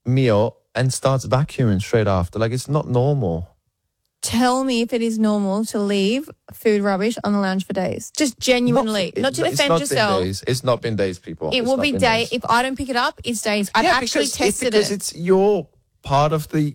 meal and starts vacuuming straight after. Like, it's not normal. Tell me if it is normal to leave food rubbish on the lounge for days. Just genuinely, not to defend yourself. It's not been days, people. It will be days. If I don't pick it up, it's days. I've actually tested it. Because it's your part of the...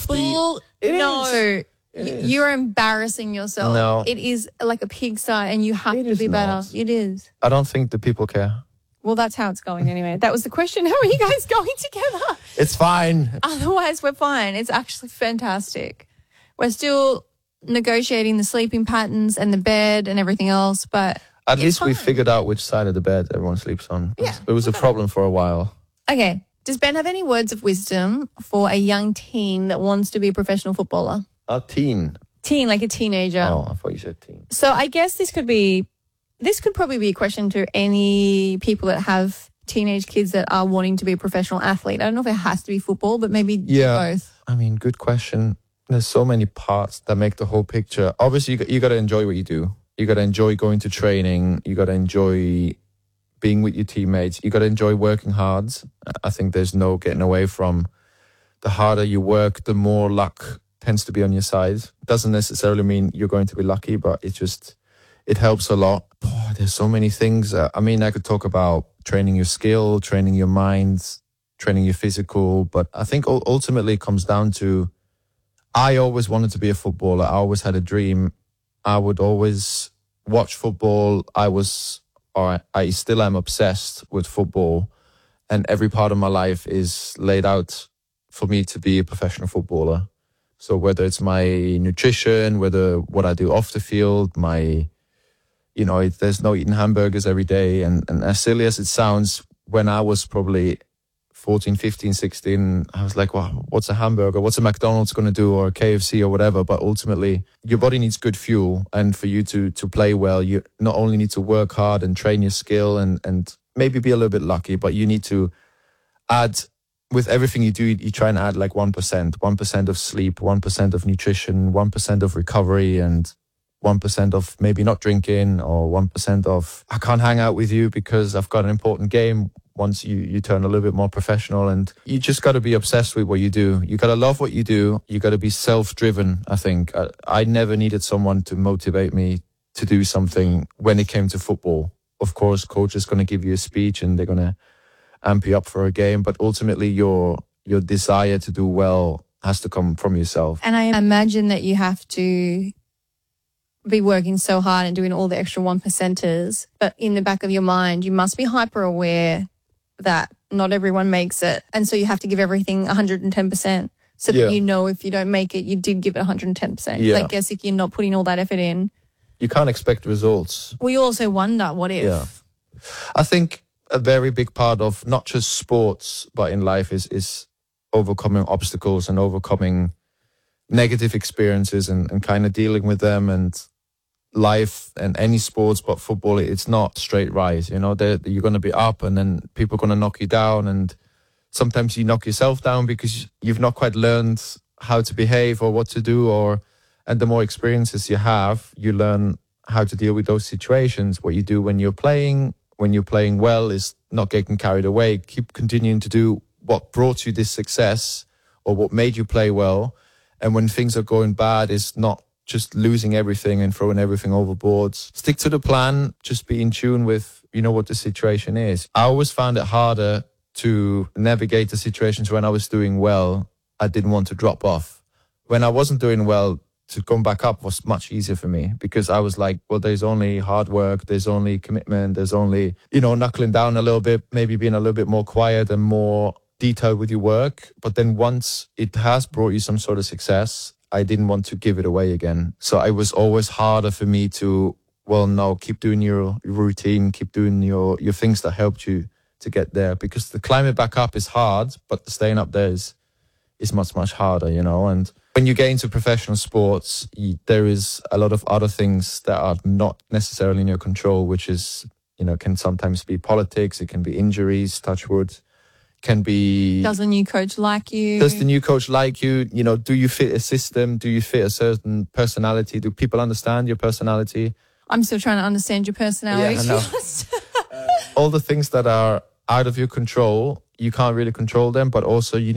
No. You're embarrassing yourself. No. It is like a pigsty and you have to be better. It is. I don't think the people care. Well, that's how it's going anyway. That was the question. How are you guys going together? It's fine. Otherwise, we're fine. It's actually fantastic. We're still negotiating the sleeping patterns and the bed and everything else, but at least we figured out which side of the bed everyone sleeps on. Yeah, it was a problem for a while. Okay. Does Ben have any words of wisdom for a young teen that wants to be a professional footballer? A teen? Teen, like a teenager. Oh, I thought you said teen. So I guess this could probably be a question to any people that have teenage kids that are wanting to be a professional athlete. I don't know if it has to be football, but maybe both. I mean, good question. There's so many parts that make the whole picture. Obviously, you got to enjoy what you do. You got to enjoy going to training. You got to enjoy being with your teammates. You got to enjoy working hard. I think there's no getting away from the harder you work, the more luck tends to be on your side. Doesn't necessarily mean you're going to be lucky, but it helps a lot. Oh, there's so many things. I mean, I could talk about training your skill, training your mind, training your physical, but I think ultimately it comes down to, I always wanted to be a footballer. I always had a dream. I would always watch football. I still am obsessed with football, and every part of my life is laid out for me to be a professional footballer. So whether it's my nutrition, whether what I do off the field, there's no eating hamburgers every day. And as silly as it sounds, when I was probably 14, 15, 16, I was like, well, what's a hamburger? What's a McDonald's going to do, or a KFC or whatever? But ultimately, your body needs good fuel. And for you to play well, you not only need to work hard and train your skill and maybe be a little bit lucky, but you need to add, with everything you do, you try and add like 1% of sleep, 1% of nutrition, 1% of recovery, and 1% of maybe not drinking, or 1% of, I can't hang out with you because I've got an important game. Once you turn a little bit more professional, and you just got to be obsessed with what you do. You got to love what you do. You got to be self-driven, I think. I never needed someone to motivate me to do something when it came to football. Of course, coach is going to give you a speech and they're going to amp you up for a game, but ultimately your desire to do well has to come from yourself. And I imagine that you have to be working so hard and doing all the extra 1%ers, but in the back of your mind, you must be hyper aware that not everyone makes it. And so you have to give everything 110%. So that you know if you don't make it, you did give it 110%. Yeah. I guess if you're not putting all that effort in. You can't expect results. We also wonder, what if? Yeah. I think a very big part of not just sports, but in life is overcoming obstacles and overcoming negative experiences and kind of dealing with them. And life and any sports, but football, it's not straight rise. You're going to be up and then people are going to knock you down, and sometimes you knock yourself down because you've not quite learned how to behave or what to do, and the more experiences you have, you learn how to deal with those situations. What you do when you're playing well is not getting carried away, keep continuing to do what brought you this success or what made you play well. And when things are going bad, it's not just losing everything and throwing everything overboard. Stick to the plan, just be in tune with, what the situation is. I always found it harder to navigate the situations when I was doing well. I didn't want to drop off. When I wasn't doing well, to come back up was much easier for me, because I was like, well, there's only hard work, there's only commitment, there's only, knuckling down a little bit, maybe being a little bit more quiet and more detailed with your work. But then once it has brought you some sort of success, I didn't want to give it away again. So it was always harder for me to, keep doing your routine, keep doing your things that helped you to get there. Because the climbing back up is hard, but the staying up there is much, much harder, And when you get into professional sports, there is a lot of other things that are not necessarily in your control, which is, can sometimes be politics, it can be injuries, touch wood. Can be... Does the new coach like you? Does the new coach like you? Do you fit a system? Do you fit a certain personality? Do people understand your personality? I'm still trying to understand your personality. Yeah, I know. All the things that are out of your control, you can't really control them, but also you